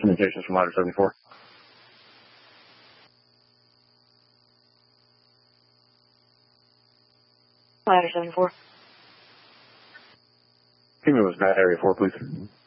Communications from Ladder 74. Ladder 74. Can you move us back area 4, please?